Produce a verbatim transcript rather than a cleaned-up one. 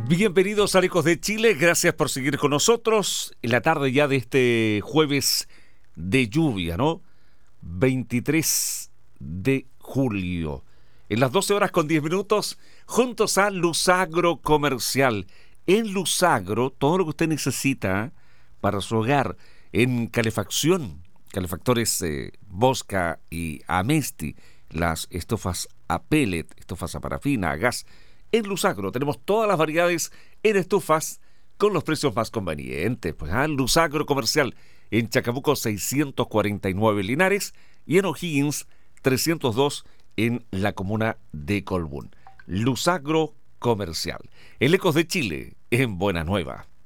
Bienvenidos a Ecos de Chile, gracias por seguir con nosotros en la tarde ya de este jueves de lluvia, ¿no? veintitrés de julio. En las doce horas con diez minutos, juntos a Luzagro Comercial. En Luzagro, todo lo que usted necesita para su hogar, en calefacción, calefactores eh, Bosca y Amesti, las estufas a pellet, estufas a parafina, a gas. En Luzagro tenemos todas las variedades en estufas con los precios más convenientes. Pues ah, Luzagro Comercial en Chacabuco seiscientos cuarenta y nueve Linares y en O'Higgins trescientos dos en la comuna de Colbún. Luzagro Comercial. El Ecos de Chile en Buena Nueva.